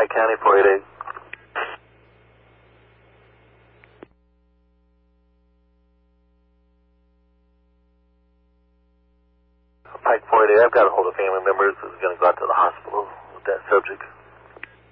Pike County 488. Pike 488, I've got a hold of family members who's going to go out to the hospital with that subject.